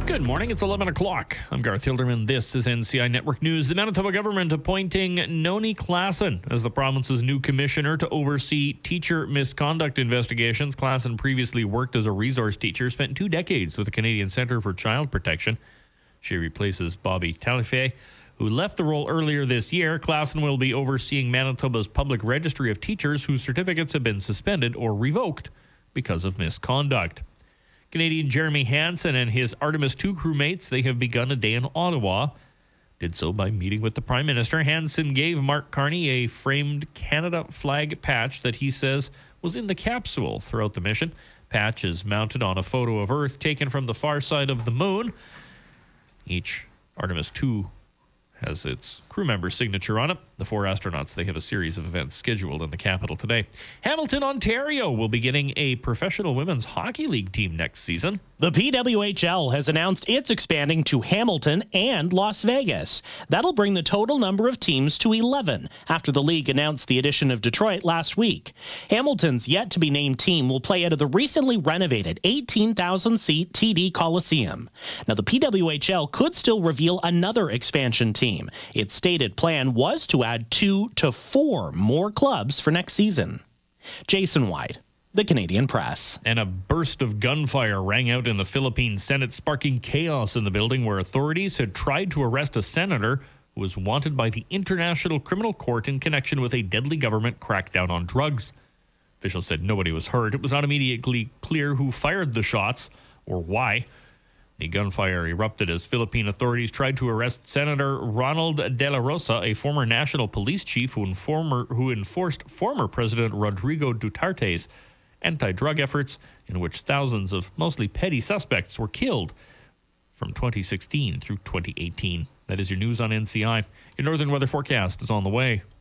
Good morning. It's 11 o'clock. I'm Garth Hilderman. This is NCI Network News. The Manitoba government appointing Noni Klassen as the province's new commissioner to oversee teacher misconduct investigations. Klassen previously worked as a resource teacher, spent 2 decades with the Canadian Centre for Child Protection. She replaces Bobby Talife, who left the role earlier this year. Klassen will be overseeing Manitoba's public registry of teachers whose certificates have been suspended or revoked because of misconduct. Canadian Jeremy Hansen and his Artemis II crewmates, they have begun a day in Ottawa. Did so by meeting with the Prime Minister. Hansen gave Mark Carney a framed Canada flag patch that he says was in the capsule throughout the mission. Patch is mounted on a photo of Earth taken from the far side of the moon. Each Artemis II has its crew member's signature on it. The 4 astronauts, they have a series of events scheduled in the capital today. Hamilton, Ontario will be getting a professional women's hockey league team next season. The PWHL has announced it's expanding to Hamilton and Las Vegas. That'll bring the total number of teams to 11 after the league announced the addition of Detroit last week. Hamilton's yet-to-be-named team will play out of the recently renovated 18,000-seat TD Coliseum. Now, the PWHL could still reveal another expansion team. Its stated plan was to add 2 to 4 more clubs for next season. Jason White, The Canadian Press. And a burst of gunfire rang out in the Philippine Senate, sparking chaos in the building where authorities had tried to arrest a senator who was wanted by the International Criminal Court in connection with a deadly government crackdown on drugs. Officials said nobody was hurt. It was not immediately clear who fired the shots or why. The gunfire erupted as Philippine authorities tried to arrest Senator Ronald De La Rosa, a former national police chief who enforced former President Rodrigo Duterte's anti-drug efforts, in which thousands of mostly petty suspects were killed from 2016 through 2018. That is your news on NCI. Your northern weather forecast is on the way.